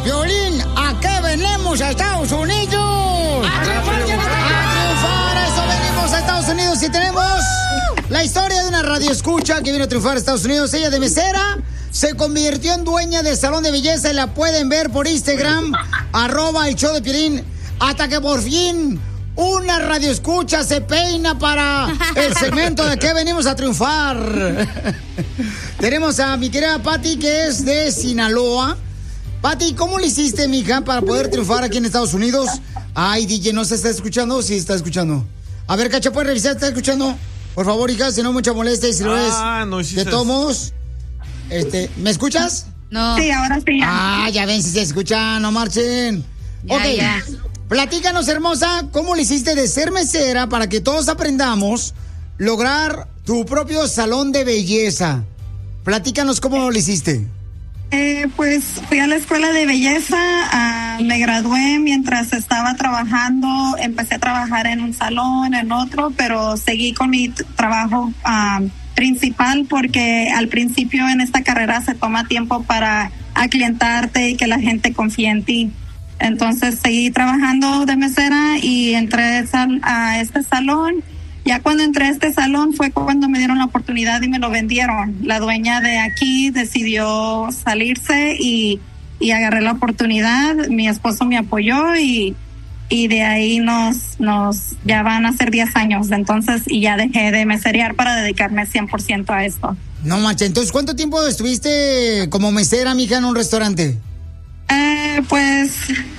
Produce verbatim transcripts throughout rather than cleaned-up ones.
Piolín, ¿a qué venimos a Estados Unidos? ¡A triunfar! ¡A triunfar! ¡A eso venimos a Estados Unidos! Y tenemos la historia de una radioescucha que vino a triunfar a Estados Unidos. Ella de mesera se convirtió en dueña del salón de belleza y la pueden ver por Instagram, arroba el show de Piolín, hasta que por fin una radioescucha se peina para el segmento de que venimos a triunfar. Tenemos a mi querida Pati, que es de Sinaloa. Pati, ¿cómo le hiciste, mija, para poder triunfar aquí en Estados Unidos? Ay, D J, ¿no se está escuchando? Sí, está escuchando. A ver, Cacha, ¿puedes revisar? ¿Está escuchando? Por favor, hija, si no mucha molestia y si lo es. Ah, no, sí. De todos modos, este, ¿me escuchas? No. Sí, ahora sí. Ah, ya ven si se escucha, no marchen. Ya, ok, ya. Platícanos, hermosa, ¿cómo le hiciste de ser mesera para que todos aprendamos lograr tu propio salón de belleza? Platícanos cómo lo hiciste. Eh, pues fui a la escuela de belleza, uh, me gradué mientras estaba trabajando, empecé a trabajar en un salón, en otro, pero seguí con mi t- trabajo uh, principal porque al principio en esta carrera se toma tiempo para aclientarte y que la gente confíe en ti. Entonces seguí trabajando de mesera y entré sal- a este salón. Ya cuando entré a este salón fue cuando me dieron la oportunidad y me lo vendieron. La dueña de aquí decidió salirse y, y agarré la oportunidad. Mi esposo me apoyó y, y de ahí nos, nos, ya van a ser diez años. Entonces, y ya dejé de meserear para dedicarme cien por ciento a esto. No manches, entonces, ¿cuánto tiempo estuviste como mesera, mija, en un restaurante? Eh, pues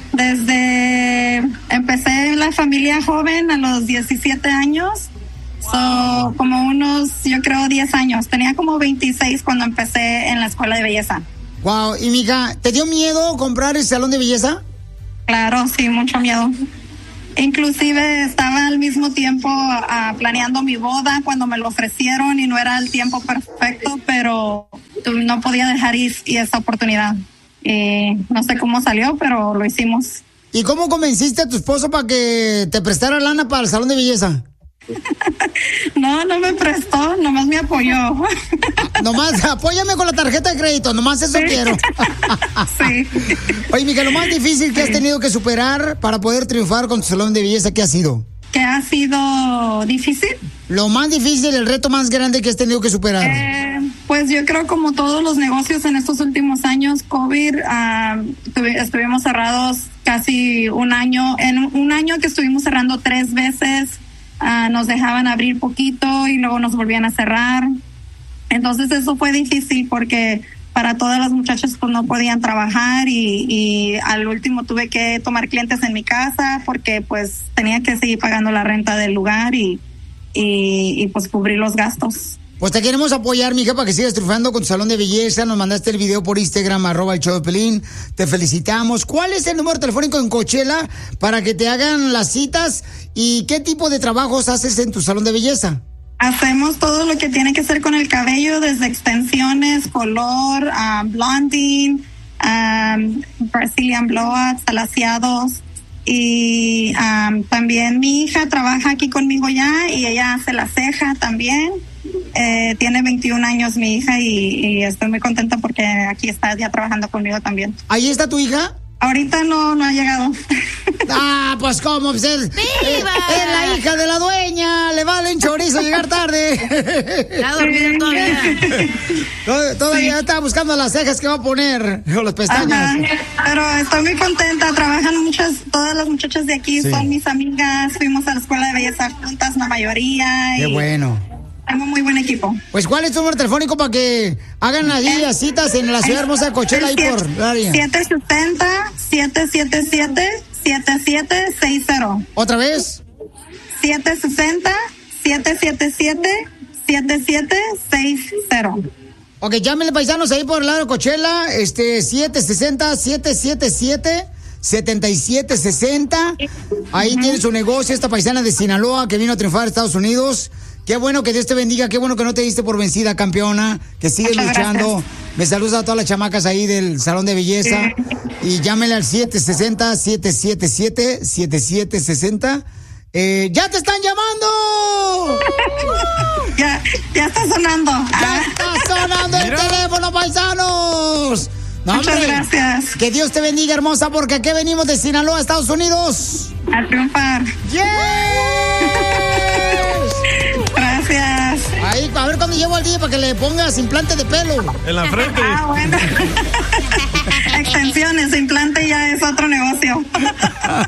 desde empecé en la familia joven a los diecisiete años, wow. So, como unos, yo creo, diez años. Tenía como veintiséis cuando empecé en la escuela de belleza. Wow, y mija, ¿te dio miedo comprar el salón de belleza? Claro, sí, mucho miedo. Inclusive estaba al mismo tiempo uh, planeando mi boda cuando me lo ofrecieron y no era el tiempo perfecto, pero no podía dejar ir y esa oportunidad. Eh, no sé cómo salió, pero lo hicimos. ¿Y cómo convenciste a tu esposo para que te prestara lana para el salón de belleza? No, no me prestó, nomás me apoyó. Nomás, apóyame con la tarjeta de crédito, nomás eso sí. quiero. Sí. Oye, Miguel, lo más difícil que has tenido que superar para poder triunfar con tu salón de belleza, ¿qué ha sido? ¿Qué ha sido difícil? Lo más difícil, el reto más grande que has tenido que superar. Eh, pues yo creo como todos los negocios en estos últimos años, COVID, uh, tuvi- estuvimos cerrados casi un año. En un año que estuvimos cerrando tres veces, uh, nos dejaban abrir poquito y luego nos volvían a cerrar. Entonces eso fue difícil porque para todas las muchachas pues no podían trabajar y, y al último tuve que tomar clientes en mi casa porque pues tenía que seguir pagando la renta del lugar y, y, y pues cubrir los gastos. Pues te queremos apoyar, mija, para que sigas triunfando con tu salón de belleza. Nos mandaste el video por Instagram, arroba el show de Piolín. Te felicitamos. ¿Cuál es el número telefónico en Coachella para que te hagan las citas? ¿Y qué tipo de trabajos haces en tu salón de belleza? Hacemos todo lo que tiene que hacer con el cabello, desde extensiones, color, um, blonding, um, Brazilian blowouts, alaciados. Y um, también mi hija trabaja aquí conmigo ya y ella hace la ceja también. Eh, tiene veintiún años mi hija y, y estoy muy contenta porque aquí está ya trabajando conmigo también. ¿Ahí está tu hija? Ahorita no, no ha llegado. Ah, pues cómo, pues es, ¡Viva! es, es la hija de la dueña, le vale un chorizo llegar tarde. Está dormida todavía. Tod- Todavía sí. Está buscando las cejas que va a poner, o las pestañas. Ajá, pero estoy muy contenta, trabajan muchas, todas las muchachas de aquí, sí. Son mis amigas, fuimos a la escuela de belleza juntas, la mayoría. Qué y bueno. Tengo muy buen equipo. Pues, ¿cuál es tu número telefónico para que hagan allí las citas en la ciudad hermosa de Coachella ahí por el área? siete seis cero, siete siete siete, siete siete seis cero. ¿Otra vez? siete seis cero, siete siete siete, siete siete seis cero. Ok, llámenle, paisanos, ahí por el lado de Coachella, este, siete seis cero, siete siete siete, siete siete seis cero. Ahí uh-huh. Tiene su negocio esta paisana de Sinaloa que vino a triunfar a Estados Unidos. Qué bueno, que Dios te bendiga, qué bueno que no te diste por vencida, campeona, que sigues Muchas luchando. Gracias. Me saludas a todas las chamacas ahí del salón de belleza. Sí. Y llámenle al siete seis cero, siete siete siete, siete siete seis cero. Eh, ¡Ya te están llamando! ya, ya está sonando. ¡Ya está sonando el teléfono, paisanos! No, Muchas hombre, gracias. Que Dios te bendiga, hermosa, porque aquí venimos de Sinaloa, Estados Unidos. A triunfar. ¡Yes! Gracias. Ahí, a ver cuando llego al día para que le pongas implante de pelo. En la frente. Ah, bueno. Extensiones, implante ya es otro negocio.